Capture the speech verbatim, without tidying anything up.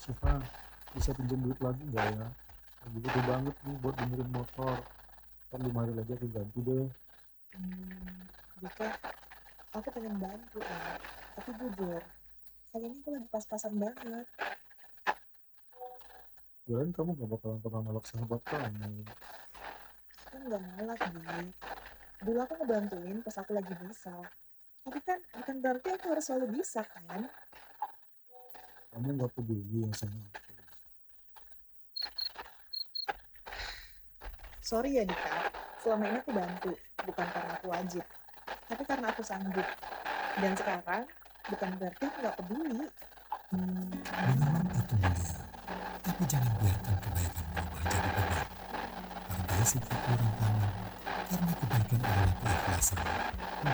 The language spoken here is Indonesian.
Siva, bisa pinjam duit lagi nggak ya? Lagi butuh banget nih buat benerin motor. Kan lima hari lagi aku ganti deh. Hmm, Dika, aku pengen bantu ya. Tapi jujur, kali ini aku lagi pas-pasan banget. Kirain kamu gak bakalan pernah nolak sahabat kamu. Aku nggak nolak, Di. Dulu aku ngebantuin pas aku lagi bisa. Tapi kan bukan berarti aku harus selalu bisa, kan? Kamu gak peduli yang sama aku. Sorry ya, Dika. Selama ini aku bantu. Bukan karena aku wajib. Tapi karena aku sanggup. Dan sekarang, bukan berarti aku nggak peduli. Memang itu mulia, tapi jangan biarkan kebaikan berubah jadi beban. Hargai setiap orang tangan, karena kebaikan adalah keikhlasan.